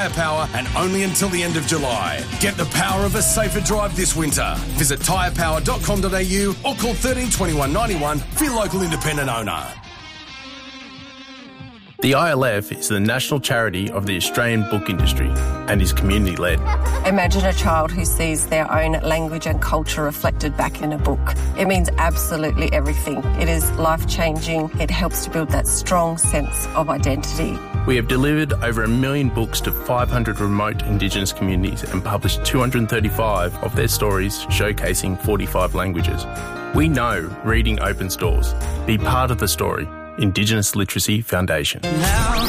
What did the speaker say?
Power and only until the end of July. Get the power of a safer drive this winter. Visit tyrepower.com.au or call 13 21 91 for your local independent owner. The ILF is the national charity of the Australian book industry and is community-led. Imagine a child who sees their own language and culture reflected back in a book. It means absolutely everything. It is life-changing. It helps to build that strong sense of identity. We have delivered over 1 million books to 500 remote Indigenous communities and published 235 of their stories showcasing 45 languages. We know reading opens doors. Be part of the story. Indigenous Literacy Foundation. Now